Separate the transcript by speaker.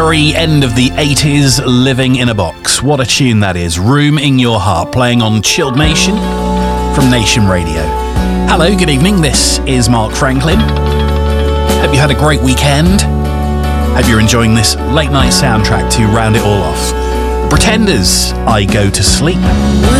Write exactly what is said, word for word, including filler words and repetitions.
Speaker 1: Very end of the eighties, Living in a Box. What a tune that is. Room in Your Heart, playing on Chilled Nation from Nation Radio. Hello, good evening. This is Mark Franklin. Hope you had a great weekend. Hope you're enjoying this late night soundtrack to round it all off. Pretenders, I Go to Sleep.